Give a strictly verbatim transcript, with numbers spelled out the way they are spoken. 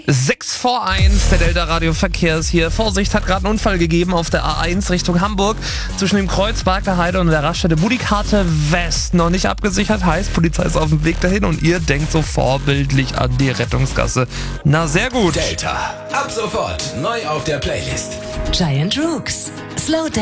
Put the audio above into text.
sechs vor eins, der Delta Radio Verkehr ist hier. Vorsicht, hat gerade einen Unfall gegeben auf der A eins Richtung Hamburg. Zwischen dem Kreuz Barker Heide und der Raststätte Budikarte West. Noch nicht abgesichert, heißt, Polizei ist auf dem Weg dahin und ihr denkt so vorbildlich an die Rettungsgasse. Na, sehr gut. Delta, ab sofort neu auf der Playlist. Giant Rooks, Slow Dance.